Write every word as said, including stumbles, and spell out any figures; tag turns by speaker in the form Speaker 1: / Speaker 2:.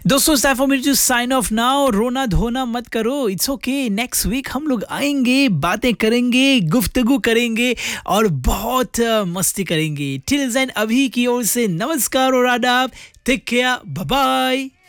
Speaker 1: दोस्तों time for me to sign of now. रोना धोना मत करो. It's okay. नेक्स्ट वीक हम लोग आएंगे, बातें करेंगे, गुफ्तगू करेंगे और बहुत अ, मस्ती करेंगे. टिल देन अभी की ओर से नमस्कार और आदाब. Take care. Bye bye.